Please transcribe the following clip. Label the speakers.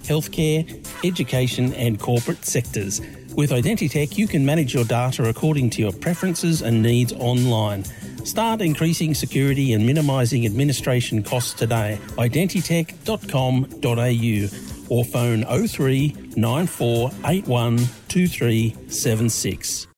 Speaker 1: healthcare, education and corporate sectors. With Identitech, you can manage your data according to your preferences and needs online. Start increasing security and minimising administration costs today. Identitech.com.au or phone 03 9481 2376.